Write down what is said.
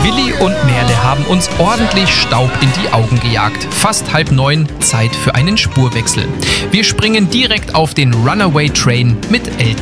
Willi und Merle haben uns ordentlich Staub in die Augen gejagt. Fast 8:30, Zeit für einen Spurwechsel. Wir springen direkt auf den Runaway Train mit Elton